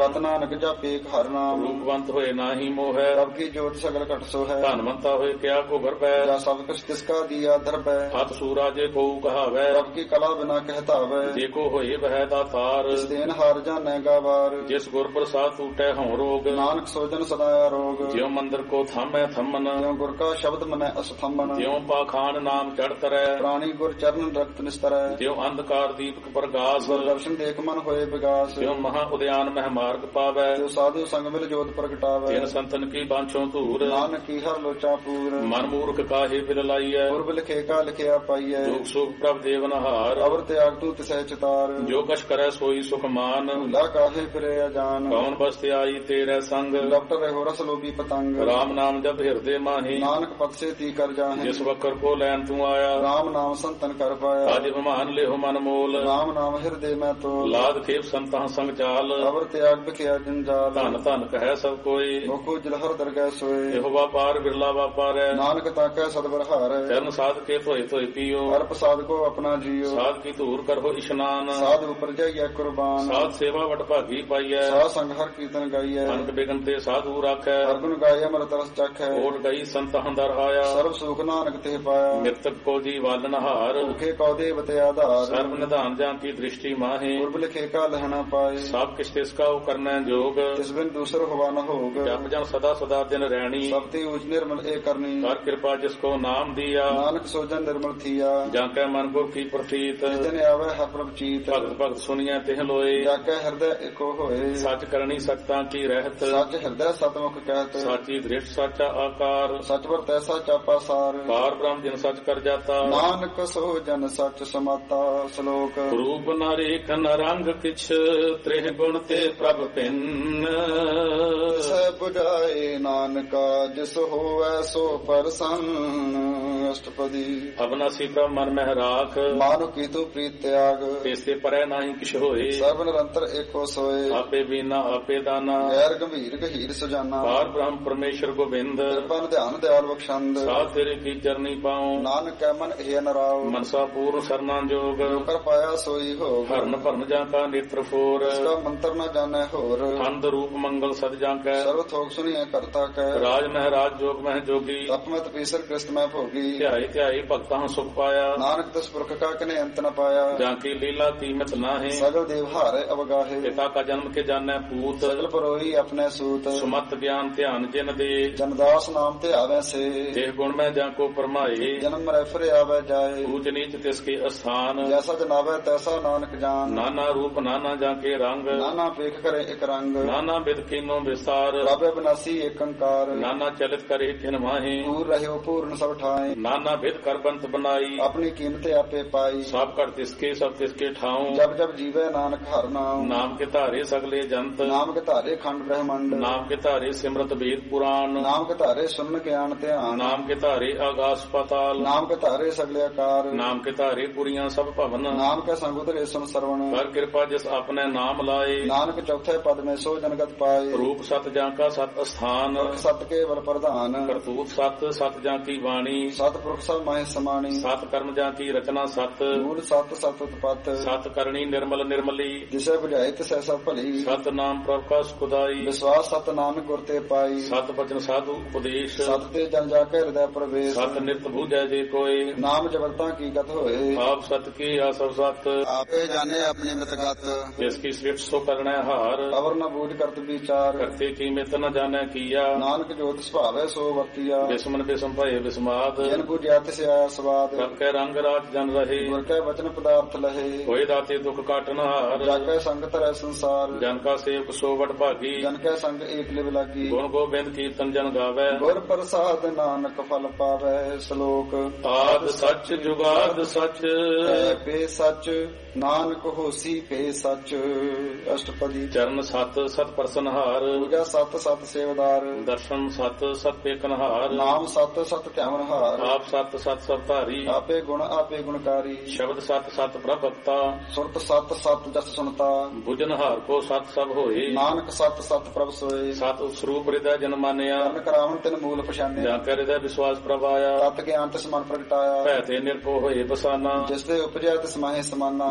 ਸਤਿ ਨਾਨਕ ਜਪੇ ਹਰਿ ਨਾਮ। ਰੂਪਵੰਤ ਹੋਏ ਨਾਹੀ ਮੋਹੈ, ਰਬ ਕੀ ਜੋਤ ਸਗਲ ਘਟ ਸੋ ਹੈ। ਧਨਵੰਤਾ ਹੋਏ ਕਿਆ ਕੋ ਗਰਭੈ, ਜਾ ਸਭ ਕੁਛ ਤਿਸਕਾ ਦੀਆ ਦਰਬੈ। ਹੱਥ ਸੂਰਾ ਜੇ ਕੋ ਕਹਾਵੈ, ਰਬ ਕੀ ਕਲਾ ਬਿਨਾ ਕਹਿਤਾਵੈ। ਜੇ ਕੋ ਹੋਏ ਬਹਿ ਦਾਤਾਰ, ਇਸ ਦੇਨ ਹਾਰ ਜਾਣੈ ਗਾਵਾਰ। ਜਿਸ ਗੁਰ ਪ੍ਰਸਾਦ ਟੂਟੈ ਹਉ ਰੋਗ, ਨਾਨਕ ਸੋਜਨ ਸਦਾ ਆਰੋਗ। ਜਿਉ ਮੰਦਰ ਕੋ ਥਾਮੈ ਥੰਮਨ, ਜਿਉ ਗੁਰ ਕਾ ਸ਼ਬਦ ਮਨੈ ਅਸਥੰਬਨ। ਜਿਉ ਪਾਖਾਨ ਨਾਮ ਚੜ ਤਰੈ, ਪ੍ਰਾਣੀ ਗੁਰ ਚਰਨ ਰਖਤ ਨਿਸਤਰੈ। ਜਿਉ ਅੰਧਕਾਰ ਦੀਪਕ ਪ੍ਰਗਾਸ, ਗੁਰ ਦਰਸ਼ਨ ਦੇਖ ਮਨ ਹੋਏ ਵਿਗਾਸ। ਜਿਉ ਮਹਾ ਉਦਿਆਨ ਮਹਿ ਮਾਰਗ ਪਾਵੈ, ਜੋ ਸਾਧੂ ਸੰਗ ਮਿਲ ਜੋਤ ਪ੍ਰਗਟਾਵੈ। ਤਿਨ ਸੰਤਨ ਕੀ ਬਾਂਛੋਂ ਧੂਰ, ਨਾਨਕ ਕੀ ਹਰ ਲੋਚਾ ਪੂਰ। ਮਨ ਮੂਰਖ ਕਾਹੇ ਬਿਲ ਲਾਈਐ, ਪੁਰਬ ਲਿਖੇ ਕਾ ਲਿਖਿਆ ਪਾਈਐ। ਦੁਖ ਸੁਖ ਪ੍ਰਭ ਦੇਵਨਹਾਰ, ਅਵਰ ਤਿਆਗ ਤੂ ਤਿਸੈ ਚਿਤਾਰ। ਜੋ ਕਛ ਕਰੈ ਸੋਈ ਸੁਖ ਮਾਨ, ਭੂਲਾ ਕਾਹੇ ਫਿਰੇ ਅਜਾਨ। ਕੌਣ ਬਸਤਿ ਆਈ ਤੇਰੇ ਸੰਗ, ਡਾਕਟਰ ਰਹੋ ਰਸ ਲੋਭੀ ਪਤੰਗ। ਰਾਮ ਨਾਮ ਜਪ ਹਿਰਦੇ ਮਾਹੀ, ਨਾਨਕ ਪਤ ਸੇ ਤੀ ਕਰ ਜਾਹੇ। ਜਿਸ ਵਕਰ ਕੋ ਲੈਣ ਤੂੰ ਆਇਆ, ਰਾਮ ਨਾਮ ਸੰਤਨ ਕਰ ਪਾਇਆ। ਅਜ ਵਿਮਾਨ ਲਿਹੁ ਮਨ ਮੋਲ, ਰਾਮ ਨਾਮ ਹਿਰਦੇ ਮੈਂ ਤੋਲ। ਲਾਦ ਖੇਪ ਸੰਤਾਂ ਸੰਗ ਚਾਲ, ਅਵਰ ਤਿਆਗ ਬਿਖਿਆ ਜੰਜਾਲ। ਧਨ ਧਨ ਕਹੈ ਸਭ ਕੋਈ, ਮੁਖੋ ਜਲਹਰ ਦਰਗਹਿ ਸੋਏ। ਇਹੋ ਵਾਪਾਰ ਬਿਰਲਾ ਵਾਪਾਰੈ। ਨਾਨਕ ਤਾਕੈ ਸਤਿਗੁਰ ਹਾਰੈ। ਚਰਨ ਸਾਧ ਕੇ ਧੋਏ ਧੋਏ ਪੀਓ, ਹਰ ਪ੍ਰਸਾਦ ਕੋ ਆਪਣਾ ਜੀਓ। ਸਾਧ ਕੀ ਧੂਰ ਕਰੋ ਇਸ਼ਨਾਨ, ਸਾਧ ਉਪਰ ਜਾਈਐ ਕੁਰਬਾਨ। ਸਾਧ ਸੇਵਾ ਵਟ ਭਾਗੀ ਪਾਈਐ, ਸਾਧ ਸੰਗ ਹਰ ਕੀਰਤਨ ਗਾਈਐ। ਅਨਕ ਬਿਗਨ ਤੇ ਸਾਧੂ ਰਾਖੈ, ਹਰ ਗੁਣ ਗਾਏ ਅੰਮ੍ਰਿਤ ਰਸ ਚਖੈ। ਓਟ ਗਈ ਸੰਤਾਂ ਦਰ ਆਇਆ, ਸਰਬ ਸੁਖ ਨਾਨਕ ਤੇ ਪਾਇਆ। ਮਿਰਤਕ ਕੋ ਜੀ ਵਾਲਨਹਾਰ, ਭੁਖੇ ਕਉ ਦੇਵਤੇ ਆਧਾਰ। ਸਰਬ ਨਿਧਾਨ ਜਾਂ ਕੀ ਦ੍ਰਿਸ਼ਟੀ ਮਾਹੇ, ਪੁਰਬ ਲਿਖੇ ਕਾ ਲਹਣਾ ਪਾਏ। ਸਭ ਕਿਛ ਤਿਸ ਕਾ ਕਰਨਾ ਜੋਗ, ਤਿਸ ਬਿਨ ਦੂਸਰ ਹੋਵਾ ਨ ਹੋਗ। ਜਪ ਜਨ ਸਦਾ ਸਦਾ ਦਿਨ ਰਹਿਣੀ, ਸਭ ਤੇ ਊਚ ਨਿਰਮਲ ਏ ਕਰਨੀ। ਕਰ ਕਿਰਪਾ ਜਿਸ ਕੋ ਨਾਮ ਦਿਆ, ਨਾਨਕ ਸੋਜਨ ਨਿਰਮਲ ਥੀਆ। ਜਾਂ ਕੈ ਮਨ ਗੁਰ ਕੀ ਪ੍ਰਤੀਤ, ਜਿਨ ਆਵੈ ਹਰ ਪ੍ਰਭ ਚੀਤ। ਭਗਤ ਭਗਤ ਸੁਣੀਐ ਤਿਹ ਲੋਏ, ਜਾ ਕੈ ਹਿਰਦੈ ਏਕੋ ਹੋਏ। ਸੱਚ ਕਰਨੀ ਸਤਾਂ ਕੀ ਰਹਿਤ, ਸੱਚ ਹਿਰਦੈ ਸਤਮੁਖ ਕਹਿਤ। ਸਾਚੀ ਦ੍ਰਿਸ਼ਟ ਸਾਚਾ ਆਕਾਰ, ਸਚ ਵਰ ਤੈਸਾ ਚਾਪਾ ਸਾਰ। ਪਾਰ ਬ੍ਰਹਮ ਜਿਨ ਸੱਚ ਕਰ ਜਾਤਾ, ਨਾਨਕ ਸੋ ਜਨ ਸੱਚ ਸਮਾਤਾ। ਸ਼ਲੋਕ ਰੂਪ ਨ ਰੇਖ ਨ ਰੰਗ ਕਿਛ, ਤ੍ਰਿਹ ਗੁਣ ਤੇ ਪ੍ਰਭ ਭਿੰਨ। ਸੈ 부ਝਾਏ ਨਾਨਕਾ ਜਿਸ ਹੋਵੈ ਸੋ ਪਰਸੰਨ। ਅਸ਼ਟਪਦੀ ਅਬਨਾਸੀ ਪ੍ਰਭ ਮਨ ਮਹਿ ਰਾਖ, ਮਾਨੁ ਕੀ ਤੂ ਪ੍ਰੀਤ ਤਿਆਗ। ਤੇਸੇ ਪਰੈ ਨਾਹੀ ਕਿਛ ਹੋਏ, ਸਰਬ ਨਿਰੰਤਰ ਏਕੋ ਸੋਏ। ਆਪੇ ਬੀਨਾ ਆਪੇ ਦਾਨਾ, ਗੈਰ ਗੰਭੀਰ ਗਹੀਰ ਸੁਜਾਨਾ। ਪਾਰ ਬ੍ਰਹਮ ਪਰਮੇਸ਼ਰ ਗੋਬਿੰਦ, ਕਿਰਪਨ ਧਿਆਨ ਦਿਆਲ ਬਖਸ਼ੰਦ। ਸਾਧ ਤੇਰੇ ਕੀ ਚਰਨੀ ਪਾਉ, ਨਾਨਕ ਕੈ ਮਨ ਇਹ ਨਰਾਉ। ਮਨਸਾ ਪੂਰਨ ਸਰਨਾ ਜੋਗ, ਕਰ ਪਾਇਆ ਸੋਈ ਹੋਗ। ਹਰਨ ਭਰਨ ਜਾਂ ਕਾ ਨੇਤਰ ਫੋਰ, ਇਸਕਾ ਮੰਤਰ ਨ ਜਾਣੈ ਹੋਰ। ਖੰਡ ਰੂਪ ਮੰਗਲ ਸਦ ਜਾਂ ਕੈ, ਸਰਬ ਥੋਕ ਸੁਣੀਐ ਕਰਤਾ ਕੈ। ਰਾਜ ਮਹਿਰਾਜ ਜੋਗ ਮਹਿ ਜੋਗੀ, ਤਪਮਤ ਪੀਸਰ ਕ੍ਰਿਸਤ ਮੈਂ ਭੋਗੀ। ਧਿਆਈ ਧਿਆਈ ਭਗਤਾਂ ਸੁਖ ਪਾਇਆ, ਨਾਨਕ ਤਿਸ ਪੁਰਖ ਕਾ ਕਨੇ ਅੰਤ ਨ ਪਾਇਆ। ਜਾਂ ਕੀ ਲੀਲਾ ਕੀਮਤ ਨਾਹੀ, ਸਗਲ ਦੇਵ ਹਾਰੇ ਅਵਗਾਹੇ। ਪਿਤਾ ਕਾ ਜਨਮ ਕੇ ਜਾਣੈ ਪੂਤ, ਸਗਲ ਪਰੋਈ ਆਪਣੇ ਸੂਤ। ਸੁਮਤ ਗਿਆਨ ਧਿਆਨ ਜਿਨ ਦੇ, ਜਨਦਾਸ ਨਾਮ ਤੇ ਆਵੈ ਸੇ। ਦੇਹ ਗੁਣ ਮੈਂ ਜਾਂ ਕੋ ਪਰਮਾਏ, ਜਨਮ ਮਰੈ ਫਿਰ ਆਵੈ ਜਾਏ। ਊਚ ਨੀਚ ਤਿਸ ਕੇ ਅਸਥਾਨ, ਜੈਸਾ ਜਨਾਵੈ ਤੈਸਾ ਨਾਨਕ ਜਾਨ। ਨਾਨਾ ਰੂਪ ਨਾਨਾ ਜਾਂ ਕੇ ਰੰਗ, ਨਾਨਾ ਪੇਖ ਕਰੇ ਇਕ ਰੰਗ। ਨਾਨਾ ਬਿਦ ਕੀਨੋ ਵਿਸਾਰ, ਰਾਬੇ ਬਿਨਾਸੀ ਏਕ ਅੰਕਾਰ। ਨਾਨਾ ਚਲਿਤ ਕਰੇ ਖਿਨ ਮਾਹੀ, ਪੂਰ ਰਹਿਓ ਪੂਰਨ ਸਭ ਠਾਏ। ਨਾਨਾ ਬਿਦ ਕਰ ਬੰਤ ਬਨਾਈ, ਆਪਣੀ ਕੀਮਤ ਆਪੇ ਪਾਈ। ਸਭ ਕਰ ਤਿਸਕੇ ਸਭ ਤਿਸਕੇ ਠਾਉ, ਜਬ ਜਬ ਜੀਵੈ ਨਾਨਕ ਹਰਿ ਨਾਮ। ਨਾਮ ਕੇ ਧਾਰੇ ਸਗਲੇ ਜੰਤ, ਨਾਮ ਕੇ ਧਾਰੇ ਖੰਡ ਬ੍ਰਹਮੰਡ। ਨਾਮ ਕੇ ਧਾਰੇ ਸਿਮਰਤ ਵੇਦ ਪੁਰਾਣ, ਨਾਮ ਕੇ ਧਾਰੇ ਸੁਨ ਗਿਆਨ ਧਿਆਨ। ਨਾਮ ਕੇ ਧਾਰੇ ਆਗਾਸ ਪਾਤਾਲ, ਨਾਮ ਕੇ ਧਾਰੇ ਸਗਲੇ ਆਕਾਰ। ਨਾਮ ਕੇ ਧਾਰੇ ਪੁਰੀਆਂ ਸਭ ਭਵਨ, ਨਾਮ ਕੇ ਸੰਗ ਉਤਰੇ ਸੁਨ ਸਰਵਣ। ਕਰ ਕਿਰਪਾ ਜਿਸ ਆਪਣੇ ਨਾਮ ਲਾਏ, ਨਾਨਕ ਚੌਥੇ ਪਦ ਮੈਂ ਸੋ ਜਨਗਤ ਪਾਏ। ਰੂਪ ਸਤ ਜਾਂ ਕਾ ਸਤ ਅਸਥਾਨ, ਸਤ ਕੇ ਵਰ ਪ੍ਰਧਾਨ। ਕਰਤੂਤ ਸਤ ਸਤ ਜਾਂ ਕੀ ਬਾਣੀ, ਸਤ ਪੁਰਖ ਸਭ ਮਾਹਿ ਸਮਾਣੀ। ਸਤ ਕਰਮ ਜਾਂ ਕੀ ਰਚਨਾ ਸਤ, ਮੂਲ ਸਤ ਸਤ ਉਤਪਤ। ਸਤ ਕਰਨੀ ਨਿਰਮਲ ਨਿਰਮਲੀ, ਜਿਸੇ ਬੁਝਾਏ ਤਿਸੈ ਸਭ ਭਲੀ। ਸਤ ਨਾਮ ਪ੍ਰਭ ਕਾ ਸੁਖਦਾਈ, ਵਿਸ਼ਵਾਸ ਸਤ ਨਾਨਕ ਗੁਰ ਤੇ ਪਾਈ। ਸਤ ਬਚਨ ਸਾਧੂ ਉਪਦੇਸ਼, ਸਤ ਤੇ ਜਨ ਜਾ ਕੇ ਹਿਰਦੈ ਪ੍ਰਵੇਸ਼। ਸਤ ਨਿਤ ਬੂਝੈ ਜੇ ਕੋਏ, ਨਾਮ ਜਗਤਾਂ ਕੀ ਗਤ ਹੋਏ। ਆਪ ਸਤ ਕੀ ਆਸਵ ਸਤ, ਆਪੇ ਜਾਣੇ ਆਪਣੀ ਮਿਤ ਗਤ। ਜਿਸ ਕੀ ਸ੍ਰਿਸ਼ਟ ਸੋ ਕਰਣੈ ਹਾਰ, ਅਵਰ ਨ ਬੂਝ ਕਰਤ ਵਿਚਾਰ। ਕਰਤੇ ਕੀ ਮਿਤ ਨ ਜਾਣੈ ਕੀਆ, ਨਾਨਕ ਜੋਤ ਸੁਭਾਵੈ ਸੋ ਵਰਤੀਆ। ਬਿਸਮਨ ਬਿਸਮ ਭਏ ਬਿਸਮਾਦ, ਜਨ ਬੁਝਿਆ ਤਿਸ ਆਇਆ ਸਵਾਦ। ਪ੍ਰਭ ਕੈ ਰੰਗ ਰਾਜ ਜਨ ਰਹੇ, ਗੁਰ ਕੈ ਵਚਨ ਪਦਾਰਥ ਲਹੇ। ਹੋਏ ਦਾਤੇ ਦੁਖ ਕਾਟਨ ਹਾਰ, ਜਾ ਕੈ ਸੰਗ ਧਰੈ ਸੰਸਾਰ। ਜਨ ਕਾ ਸੇਵਕ ਸੋ ਵਡ ਭਾਗੀ, ਜਨ ਕੈ ਸੰਗ ਏਕ ਲਿਵ ਲਾਗੀ। ਗੁਣ ਗੋਬਿੰਦ ਕੀਰਤਨ ਜਨ ਗਾਵੈ, ਗੁਰ ਪ੍ਰਸਾਦ ਨਾਨਕ ਫਲ ਪਾਵੈ। ਸ਼ਲੋਕ ਆਦ ਸੱਚ ਜੁਗਾਦ ਸੱਚ, ਹੈ ਪੇ ਸੱਚ ਨਾਨਕ ਹੋਸੀ ਪੇ ਸੱਚ। ਅਸ਼ਟਪਦੀ ਚਰਨ ਸਤ ਸਤ ਪਰਸਨਹਾਰ, ਪੂਜਾ ਸਤ ਸਤ ਸੇਵਦਾਰ। ਦਰਸ਼ਨ ਸਤ ਸਤ ਪੇਕਨਹਾਰ, ਨਾਮ ਸਤ ਸਤ ਧਿਆਵਨਹਾਰ। ਆਪ ਸਤ ਸਤ ਸਭ ਧਾਰੀ, ਆਪੇ ਗੁਣ ਆਪੇ ਗੁਣਕਾਰੀ। ਸ਼ਬਦ ਸਤ ਸਤ ਪ੍ਰਭ ਭਗਤਾ, ਸੁਰਤ ਸਤ ਸਤ ਜਸ ਸੁਣਤਾ। ਬੁਝਨਹਾਰ ਕੋ ਸਤ ਸਭ ਹੋਏ, ਨਾਨਕ ਸਤ ਸਤ ਪ੍ਰਭ ਸੋਏ। ਸਤ ਸਰੂਪ ਹਿਰਦੈ ਜਨ ਮਾਨਿਆ, ਕਰਨ ਕਰਾਵਨ ਤਿਨ ਮੂਲ ਪਛਾਨਿਆ। ਜਾਂ ਕੈ ਹਿਰਦੈ ਵਿਸ਼ਵਾਸ ਪ੍ਰਭ ਆਇਆ, ਤਤ ਗਿਆਨ ਤਿਸ ਮਨ ਪ੍ਰਗਟਾਇਆ। ਭੈ ਤੇ ਨਿਰਭਉ ਹੋਏ ਬਸਾਨਾ, ਜਿਸ ਦੇ ਉਪਜਿਆ ਤਿਸ ਮਾਹੇ ਸਮਾਨਾ।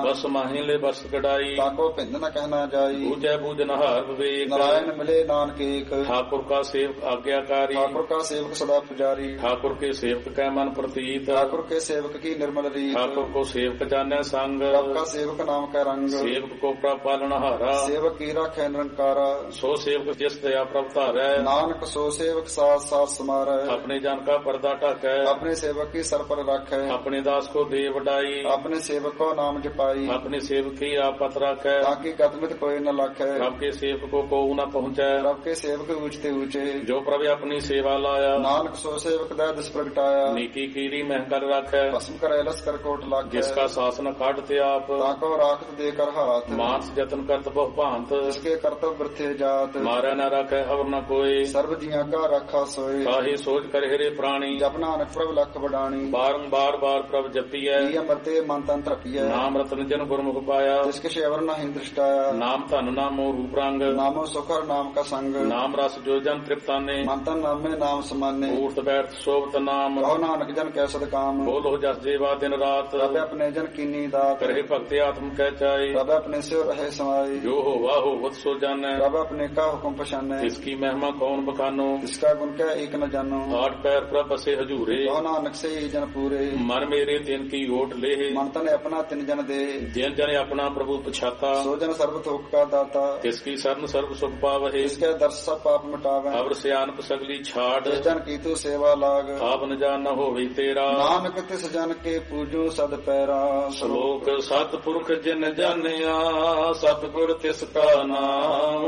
ਬਸ ਮਾਹੀ ਲੈ ਬਸ ਕਢਾਈ ताको भिन्न न कहना जाई ਬੂਝੈ ਬੂਝਨ ਹਾਰ ਵਿਵੇਕ नारायण मिले नानक एक ठाकुर का सेवक आज्ञाकारी ठाकुर का सेवक सदा पुजारी ठाकुर के सेवक कै मन प्रतीत ठाकुर के सेवक की निर्मल रीत ठाकुर को सेवक जाने संग प्रभ का सेवक नाम का रंग सेवक को प्रभ पालन हारा सेवक की राखे निरंकारा सो सेवक जिस दया प्रभ धारै नानक सो सेवक साथ साथ समारै अपने जन का पर्दा ढाकै अपने सेवक की सर पर रखै अपने दास को दे वडाई अपने सेवक को नाम जपाई अपने सेवक की आपत रखै ताकि गतमित कोई न लखै प्रभ के सेवक को न पहुँचै प्रभ के सेवक ऊंचते ऊंचे जो प्रभ अपनी सेवा लाया नानक सो सेवक दै दिस प्रगटाया नीति कीरी मह कर रखै भस्म करे लस कर कोट लाख जिसका शासन काटते आप ताको राखत देकर हाथ मानस जतन करत बहु भांत जिसके कर्तव्य वृथे जात मारै न रखै अवर न कोई सर्व जिया का रखा सोए काहे सोच कर हेरे प्राणी जप नानक प्रभ लख बडाणी बारंबार बार प्रभ जपियै ये अमरते मन तन तृपिय नाम रतन जन गुरमुख पाया जिसके शेवर नहीं दृष्टाया नाम धन नामो रूप रंग नामो सुखर नाम का संग नाम रस जो जन तृप्ताने मन तन नाम में नाम समाने ऊर्त बैठ शोभत नाम कहो नानक जन कैसद काम बोलो जस जेवा दिन रात रब अपने जन कीनी दात करे भक्ति आत्म कह चाहे रब अपने से रहे समाये जो हो वाह हो वत सो जाने रब अपने का हुक्म पछाने इसकी महिमा कौन बखानो इसका गुण क्या एक न जानो आठ पैर प्रभ बसे हजूरे कहो नानक से ही जन पूरे मन मेरे तिन की ओट ले मन तन अपना तिन जन दे जिन जन अपना प्रभु पछाता सो जन सर्व थोक का दाता तिसकी शरण सर्व सुख पावहे इसके दर्श सब पाप मिटावे अवर सियानप सगली छाड़ जिस जन की तू सेवा लाग आप न जान न होवे तेरा नानक तिस जन के पूजो सद पैरा श्लोक सतपुरख जिन जानिया सतगुर तिसका नाम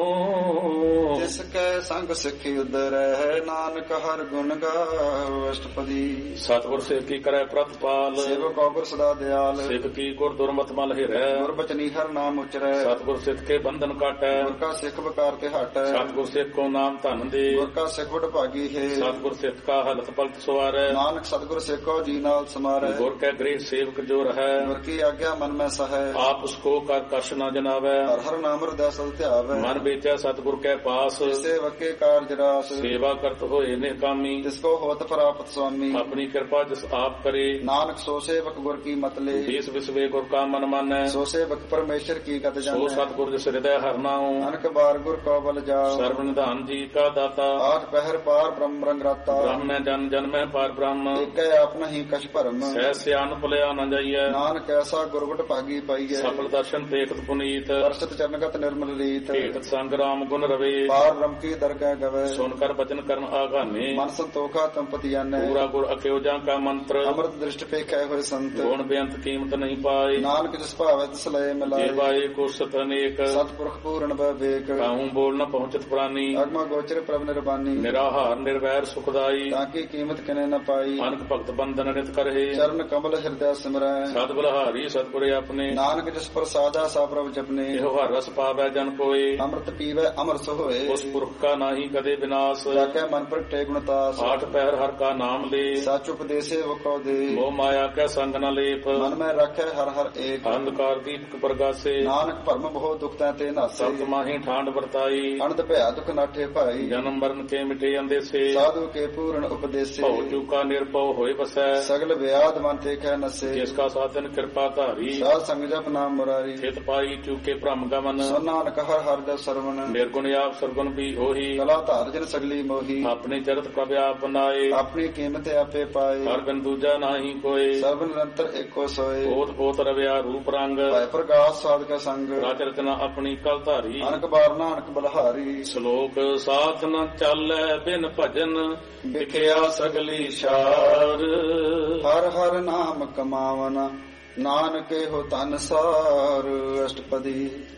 जिसके संग सिखी उदर है नानक हर गुण गाओ अष्टपदी सतगुर सेव की करे प्रतिपाल सेवक गुर सदा दयाल सेव की गुर दुर्मत मल हिरै गुर बचनी हर नाम उचरै सतगुर सिख के बंधन काटै गुर का सिख बकार ते हटै सतगुर सिख को नाम धन दे गुर का सिख वड भागी है सतगुर सिख का हलत पलत सवारै नानक सतगुर सिख को जी नाल समारै गुर के गृह सेवक जो रहै गुर की आज्ञा मन में सहै आप उसको कर कश न जनावै हर हर नाम हृदय सल ध्यावै मन बेचै सतगुर के पास सेवक के कार्य रास सेवा करत होए निकामी जिसको होत प्राप्त स्वामी अपनी कृपा जिस आप करे नानक सो सेवक गुर की मत ले देश विश्वे गुर का मन मानै सो सेवक परमेश्वर की गत सो जानै सतगुर जिस हृदय हर नाऊ अनक बार गुर को बल जाओ सर्व निधान जी का दाता आठ पहर पार ब्रह्म रंग राता ब्रह्म में जन जन में पार ब्रह्म एक अपना ही कछ भरम सह सियान भुलिया न जाइए नानक ऐसा गुरगुट भागी पाइए सफल दर्शन देखत पुनीत वर्षित चरणगत निर्मल रीत भेटत संग राम गुण रवे पार ब्रह्म की दरगाह गवे सुनकर वचन करन आगाने मन संतोखा तंपति जाने पूरा गुर अक्योजा का मंत्र अमृत दृष्टि पे कहे हुए संत गुण बेअंत कीमत नहीं पाए नानक जिस भावे तिस लय मिलाए जेवाए को सतनेक सतपुरख पूर्ण विवेक काहू बोल न पहुंचत प्राणी अगमा गोचर प्रभ निर्वाणी निराहार निर्वैर सुखदाई ताकि कीमत कने न पाई अनक भक्त बंधन नित करहे चरण कमल हृदय सिमरै सत बलहारी सतगुरे अपने नानक जिस पर सादा सा प्रभ जपने एहो हर रस पावै जन कोय अमृत पीवे अमर सोए उस पुरख का नाही कदे विनाश जाके मन पर टे गुणतास आठ पहर हर का नाम ले सच उपदेशे वो कौ दे मोह माया के संग न लेप मन में रखे हर हर एक अंधकार दीपक प्रगासे नानक भरम बहु दुख ते नासे सत माही ठांड वर्ताई अनंत भया दुख नाठे भाई जन्म मरण के मिटे अंदेसे साधु के पूर्ण उपदेशे भव चूका निर्भव होए बसै सगल व्याध मन ते कह नसे जिसका साधन कृपा धारी साध संग जप नाम मुरारी चित पाई चूके भ्रम गमन सो नानक हर हर जप सरवण निर्गुण आप सरगुण भी होही कला धार जन सगली मोही अपने चरत प्रभ आप बनाए अपनी कीमत आपे पाए हर बिन दूजा नाही कोय सर्व निरंतर एको सोए पोत पोत रव्या रूप रंग भय प्रकाश साध का संग राज रचना अपनी कल धारी अनक बार नानक बलहारी श्लोक साथ न चालै बिन भजन विखिया सगली शार हर हर नाम कमावना नानक हो तन सार अष्टपदी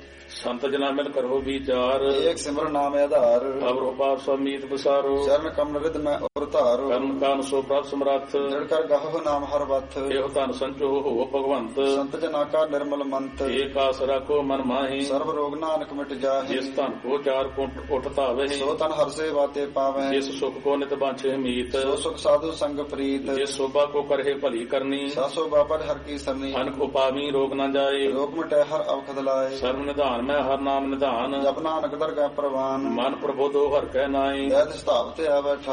संत जना मिल करो विचार एक सिमर नाम आधार अब पाप समीत बसारो चरण कमल रिद में और तारो कर्म कान सो प्राप्त समरथ दृढ़ कर गहो नाम हर वथ एहो तन संचो हो भगवंत संत जना का निर्मल मंत एक आसरा को मन माही सर्व रोग नानक मिट जाहे जिस तन को चार कुंट उठता वही सो तन हर से बाते पावे जिस सुख को नित बांछे मीत सो सुख साधु संग प्रीत जिस शोभा को करे भली करनी सासो बापर हर की सरनी अनक उपामी रोग न जाए रोग मिटे हर अवखद लाए सर्व निधान में हर नाम निधान जप नानक दरगाह प्रवान मन प्रबोधो हर कह नाई दैत स्थापते आवे ठाए ताको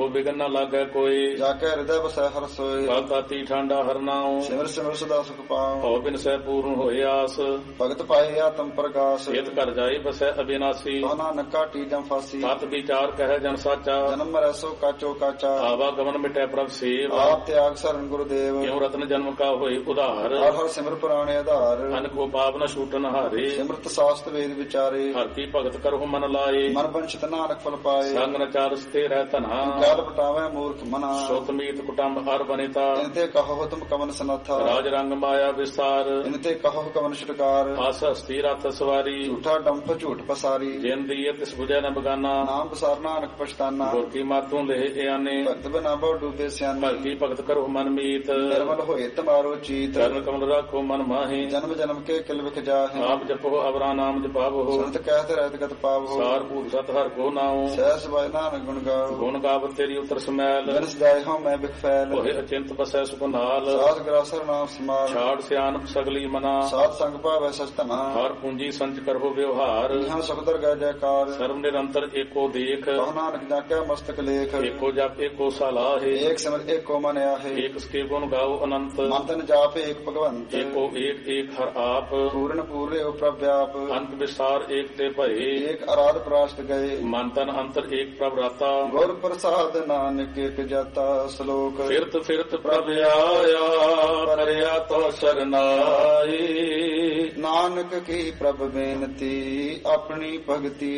ਕੋ ਬਿਗਨ ਨ ਲਾਗੈ ਕੋਈ। ਜਾ ਕੇ ਹਿਰਦੈ ਵਸੈ ਹਰਿ ਸੋਇ। ਕਲ ਤਾਤੀ ਠਾਂਡਾ ਹਰਨਾਉ। ਸਿਮਰ ਸਿਮਰ ਸਦਾ ਸੁਖ ਪਾਉ। ਭਉ ਬਿਨ ਸਹਿ ਪੂਰਨ ਹੋਏ ਆਸ। ਭਗਤ ਪਾਏ ਆਤਮ ਪ੍ਰਗਾਸ। ਏਤ ਘਰ ਜਾਏ ਬਸੈ ਅਬਿਨਾਸੀ। ਕਹੁ ਨਾਨਕ ਘਾਟੀ ਜਮ ਫਾਸੀ। ਤਤ ਵਿਚਾਰ ਕਹਿ ਜਨ ਸਾਚਾ। ਜਨਮ ਮਰੈ ਸੋ ਕਾਚੋ ਕਾਚਾ। ਆਵਾ ਗਮਨ ਮਿਟੈ ਪ੍ਰਭ ਸੇਵ। ਆਪ ਤਿਆਗ ਸਰਨ ਗੁਰਦੇਵ। ਕਿਉ ਰਤਨ ਜਨਮ ਕਾ ਹੋਏ ਉਧਾਰ। ਹਰ ਹਰ ਸਿਮਰ ਪੁਰਾਣੇ ਆਧਾਰ। ਅਨ ਕੋ ਪਾਪ ਨ ਛੂਟਨ ਹਾਰੇ। ਸਿਮਰਤ ਸਾਸਤ ਵੇਦ ਵਿਚਾਰੇ। ਹਰ ਕੀ ਭਗਤ ਕਰਹੁ ਮਨ ਲਾਏ। ਮਨ ਬੰਛਿਤ ਨਾਨਕ ਫਲ ਪਾਏ। ਸੰਗ ਨ ਚਾਰ ਸਤੇ ਰਹਿ ਧਨਾ। ਕਾਲ ਪਟਾਵੇ ਮੂਰਖ ਮਨਾ। ਸੁਤ ਮੀਤ ਕੁਟੰਬ ਹਰ ਬਨਿਤਾ। ਇਨ ਤੇ ਕਹੋ ਤੁਮ ਕਵਨ ਸਨਾਥਾ। ਰਾਜ ਰੰਗ ਮਾਇਆ ਵਿਸਤਾਰ। ਇਨ ਤੇ ਕਹੋ ਕਵਨ ਛਟਕਾਰ। ਆਸ ਹਸਤੀ ਰਥ ਸਵਾਰੀ। ਝੂਠਾ ਡੰਪ ਝੂਠ ਪਸਾਰੀ। ਜਿਨ ਦੀਏ ਤਿਸ ਬੁਝੈ ਨ ਬਗਾਨਾ। ਨਾਮ ਬਸਾਰ ਨਾਨਕ ਪਛਤਾਨਾ। ਗੁਰ ਕੀ ਮਾਤੂ ਲੇਹ ਇਆਨੇ। ਭਗਤ ਬਨਾ ਬਹੁ ਡੂਬੇ ਸਿਆਨੇ। ਭਗਤੀ ਭਗਤ ਕਰੋ ਮਨ ਮੀਤ। ਨਿਰਮਲ ਹੋਏ ਤਮਾਰੋ ਚੀਤ। ਚਰਨ ਕਮਲ ਰਾਖੋ ਮਨ ਮਾਹੀ। ਜਨਮ ਜਨਮ ਕੇ ਕਿਲ ਵਿਖ ਜਾਹੇ। ਆਪ ਜਪੋ ਅਵਰਾ ਨਾਮ ਜਪਾਵੋ। ਸੰਤ ਕਹਿਤ ਰਹਿਤ ਗਤ ਪਾਵੋ। ਸਾਰ ਭੂਤ ਸਤ ਹਰ ਕੋ ਨਾਉ। ਸਹਿਸ ਬਾਇ ਨਾਨਕ ਗੁਣ ਗਾਓ। ਗੁਣ ਗਾਵਤ ਤੇਰੀ ਉਤਰ ਸਮੈਲ। ਜਨ ਸਦਾਇ ਹਉ ਮੈਂ ਬਿਖ ਫੈਲ। ਹੋਏ ਅਚਿੰਤ ਬਸੈ ਸੁਖ ਨਾਲ। ਸਾਧ ਗ੍ਰਾਸਰ ਨਾਮ ਸਮਾਲ। ਛਾੜ ਸਿਆਨਪ ਸਗਲੀ ਮਨਾ। ਸਾਧ ਸੰਗ ਭਾਵੈ ਸਚ ਧਨਾ। ਹਰ ਪੂੰਜੀ ਸੰਚ ਕਰੋ ਵਿਵਹਾਰ। ਇਹਾਂ ਸੁਖਦਰ ਗੈ ਜੈਕਾਰ। ਸਰਬ ਨਿਰੰਤਰ ਏਕੋ ਦੇਖ। ਕਹੁ ਨਾਨਕ ਜਾਕੈ ਮਸਤਕ ਲੇਖ। ਏਕੋ ਜਪ ਏਕੋ ਸਲਾਹੇ। ਏਕ ਸਿਮਰ ਏਕੋ ਮਨ ਆਹੇ। ਏਕ ਸਕੇ ਗੁਣ ਗਾਓ ਅਨੰਤ। ਮਨ ਤਨ ਜਾਪ ਏਕ ਭਗਵੰਤ। ਏਕੋ ਏਕ ਏਕ ਹਰ ਆਪ। ਪੂਰਨ ਪੂਰੇ ਉ ਪ੍ਰਭ ਵਿਆਪ। ਅੰਤ ਵਿਸਤਾਰ ਏਕ ਤੇ ਭਏ। ਏਕ ਅਰਾਧ ਪ੍ਰਾਸ਼ਟ ਗਏ। ਮਨ ਤਨ ਅੰਤਰ ਏਕ ਪ੍ਰਭ ਰਾਤਾ। ਗੁਰ ਪ੍ਰਸਾਦ ਨਾਨਕ ਏਕ ਜਾਤਾ। ਸ਼ਲੋਕ। ਫਿਰਤ ਫਿਰਤ ਪ੍ਰਭ ਆਇਆ ਕਰਿਆ ਤੋ ਸਰਨਾਈ। ਨਾਨਕ ਕੀ ਪ੍ਰਭ ਬੇਨਤੀ ਆਪਣੀ ਭਗਤੀ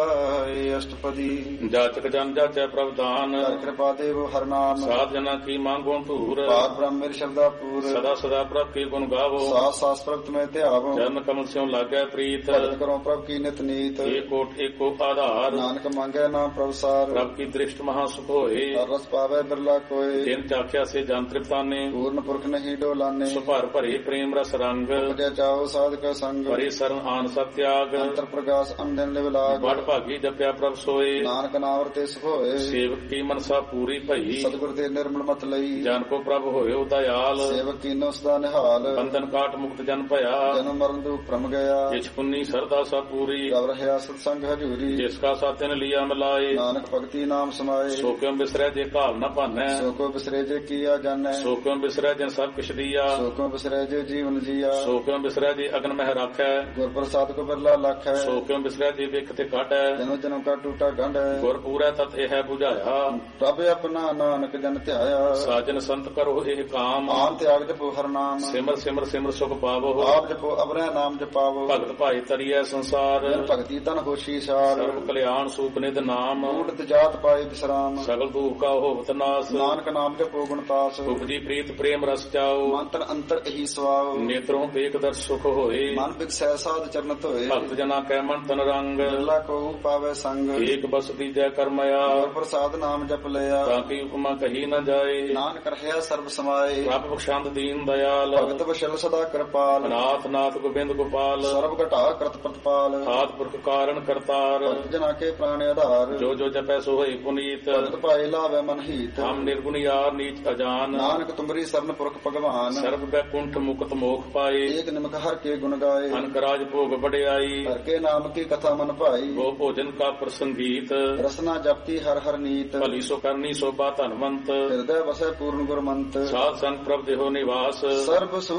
ਲਾਏ। ਅਸ਼ਟਪਦੀ। ਜਾਚਕ ਜਨ ਜਾਚੈ ਪ੍ਰਭ ਦਾਨ। ਹਰਿ ਕਿਰਪਾ ਦੇਵ ਹਰਿ ਨਾਮ। ਸਾਧ ਜਨਾ ਕੀ ਮੰਗੋ ਧੂਰ। ਪਾਰ ਬ੍ਰਹਮ ਮੇਰੇ ਸ਼ਬਦਾ ਪੂਰ। ਸਦਾ ਸਦਾ ਪ੍ਰਭ ਕੀ ਗੁਣ ਗਾਵੋ। ਸਾਸ ਸਾਸ ਪ੍ਰਭ ਤੁਮੇ ਧਿਆਵੋ। ਚਰਨ ਕਮਲ ਸਿਉ ਲਾਗੈ ਪ੍ਰੀਤ। ਭਗਤ ਕਰੋ ਪ੍ਰਭ ਕੀ ਨਿਤ ਨੀਤ। ਏਕੋਟ ਏਕੋ ਆਧਾਰ। ਨਾਨਕ ਮੰਗੈ ਨਾਮ ਪ੍ਰਭ ਸਾਰ। ਪ੍ਰਭ ਕੀ ਦ੍ਰਿਸ਼ਟ ਮਹਾ ਸੁਖ ਹੋਏ। ਹਰ ਰਸ ਪਾਵੈ ਬਿਰਲਾ ਕੋਏ। ਜਿਨ ਚਾਖਿਆ ਸੇ ਜਨ ਤ੍ਰਿਪਤਾਨੇ। ਪੂਰਨ ਪੁਰਖ ਨਹੀਂ ਡੋਲਾਨੇ। ਸੁਭਰ ਭਰੇ ਪ੍ਰੇਮ ਰਸ ਰੰਗ। ਉਪਜੈ ਚਾਓ ਸਾਧਕ ਸੰਗ। ਭਰੇ ਸਰਨ ਆਨ ਸਤਿਆਗ। ਅੰਤਰ ਪ੍ਰਗਾਸ ਅੰਦਨ ਲਿਵ ਲਾਗ। ਬੜ ਭਾਗੀ ਜਪਿਆ ਪ੍ਰਭ ਸੋਏ। ਨਾਨਕ ਨਾਮ ਵਰਤੇ ਸੁਖ ਹੋਏ। ਸੇਵਕ ਕੀ ਮਨਸਾ ਪੂਰੀ ਭਈ। ਸਤਿਗੁਰ ਦੇ ਨਿਰਮਲ ਮਤ ਲਈ। ਜਨ ਕੋ ਪ੍ਰਭ ਹੋਇਓ ਦਇਆਲ। ਸੇਵਕ ਕੀਨੋ ਸਦਾ ਨਿਹਾਲ। ਬੰਧਨ ਕਾਟ ਮੁਕਤ ਜਨ ਭਇਆ। ਜਨਮ ਮਰਨ ਦੁਖ ਭ੍ਰਮ ਗਿਆ। ਜਿਸ ਪੁੰਨੀ ਸਰਦਾ ਸਭ ਪੂਰੀ। ਰਵ ਰਹਿਆ ਸਤ ਸੰਗ ਹਜੂਰੀ। ਜਿਸ ਕਾ ਸਾਤਿਨ ਲਿਆ ਮਿਲਾਏ। ਨਾਨਕ ਭਗਤੀ ਨਾਮ ਸਮਾਏ। ਸੋ ਕਿਉ ਬਿਸਰੈ ਜੇ ਘਾਲ ਨ ਭਾਨੈ। ਸੋ ਕੋ ਬਿਸਰੇ ਜੇ ਕੀਆ ਜਾਣੈ। ਸੋ ਕਿਉ ਬਿਸਰੈ ਜੇ ਸਭ ਕਿਛ ਦੀਆ। ਸੋ ਕੋ ਬਿਸਰੇ ਜੇ ਜੀਵਨ ਜੀਆ। ਸੋ ਕਿਉ ਬਿਸਰੈ ਜੇ ਅਗਨ ਮਹਿ ਰਾਖੈ। ਗੁਰ ਪ੍ਰਸਾਦ ਕੋ ਬਿਰਲਾ ਲਖ ਹੈ। ਸੋ ਕਿਉ ਬਿਸਰੈ ਜੇ ਵੇਖ ਤੇ ਕਾਢੈ। ਜਨਮ ਜਨਮ ਕਾ ਟੂਟਾ ਗੰਢ ਹੈ। ਗੁਰ ਪੂਰੈ ਤਤ ਇਹ 부ਝਾਇਆ। ਪ੍ਰਭ ਆਪਣਾ ਨਾਨਕ ਜਨ ਧਿਆਇਆ। ਸਾਜਨ ਸੰਤ ਕਰੋ ਇਹ ਕਾਮ। ਆਨ ਤਿਆਗ ਜਪੋ ਹਰ ਨਾਮ। ਸਿਮਰ ਸਿਮਰ ਸਿਮਰ ਸੁਖ ਪਾਵੋ। ਆਪ ਜਪੋ ਅਵਰੈ ਨਾਮ ਜਪਾਵੋ। ਭਗਤ ਭਾਈ ਤਰੀਐ ਸੰਸਾਰ। ਜਨ ਭਗਤੀ ਤਨ ਹੋਸ਼ੀ ਸਾਰ। ਸਰਬ ਕਲਿਆਣ ਸੂਪ ਨਿਧ ਨਾਮ। ਊਟਤ ਜਾਤ ਪਾਏ ਵਿਸਰਾਮ। ਸਗਲ ਦੁਖ ਕਾ ਹੋਵਤ ਨਾਸ। ਨਾਨਕ ਨਾਮ ਜਪੋ ਗੁਣ ਤਾਸ। ਉਪਜੀ ਪ੍ਰੀਤ ਪ੍ਰੇਮ ਰਸ ਚਾਓ। ਮਨ ਤਨ ਅੰਤਰ ਇਹੀ ਸਵਾਉ। ਨੇਤਰੋਂ ਏਕ ਦਰ ਸੁਖ ਹੋਏ। ਮਨ ਬਿਕਸੈ ਸਾਧ ਚਰਨ ਧੋਏ। ਭਗਤ ਜਨਾ ਕੈ ਮਨ ਤਨ ਰੰਗ। ਬਿਰਲਾ ਕੋ ਪਾਵੇ ਸੰਗ। ਏਕ ਬਸ ਦੀਜੈ ਕਰਮਇਆ। ਗੁਰ ਪ੍ਰਸਾਦ ਨਾਮ ਜਪ ਲਿਆ। ਤਾਂ ਕੀ ਉਪਮਾ ਕਹੀ ਨ ਜਾਏ। ਨਾਨਕ ਰਹਿਆ ਸਰਬ ਸਮਾਏ। ਪ੍ਰਭ ਬਖਸ਼ੰਦ ਦੀਨ ਦਇਆਲ। ਭਗਤ ਵਸ਼ਲ ਸਦਾ ਕਿਰਪਾਲ। ਨਾਥ ਨਾਥ ਗੋਬਿੰਦ ਗੋਪਾਲ। ਸਰਬ ਘਟਾ ਕਰਤ ਪ੍ਰਤਪਾਲ। ਆਦ ਪੁਰਖ ਕਾਰਨ ਕਰਤਾਰ। ਭਗਤ ਜਨਾ ਕੇ ਪ੍ਰਾਣ ਆਧਾਰ। ਜੋ ਜੋ ਜਪੈ ਸੋ ਹੋਈ ਪੁਨੀਤ। ਭਗਤ ਭਾਏ ਲਾਵੇ ਮਨ ਹੀਤ। ਹਮ ਨਿਰਗੁਣ ਯਾਰ ਨੀਚ ਅਜਾਨ। ਨਾਨਕ ਤੁਮਰੀ ਸਰਨ ਪੁਰਖ ਭਗਵਾਨ। ਸਰਬ ਬੈਕੁੰਠ ਮੁਕਤ ਮੋਖ ਪਾਏ। ਏਕ ਨਿਮਕ ਹਰ ਕੇ ਗੁਣ ਗਾਏ। ਅਨਕ ਰਾਜ ਭੋਗ ਵਡਿਆਈ। ਹਰ ਕੇ ਨਾਮ ਕੀ ਕਥਾ ਮਨ ਭਾਈ। ਗੋ ਭੋਜਨ ਕਾ ਪ੍ਰਸੰਗੀਤ। ਰਸਨਾ ਜਪਤੀ ਹਰ ਹਰ ਨੀਤ। ਭਲੀ ਸੋ ਕਰਨੀ ਸੋਭਾ ਧਨਵੰਤ। ਹਿਰਦੈ ਵਸੈ ਪੂਰਨ ਗੁਰਮੰਤ। ਸਾਧ ਸੰਗ ਪ੍ਰਭ ਦੇਹੋ ਨਿਵਾਸ। ਸਰਬ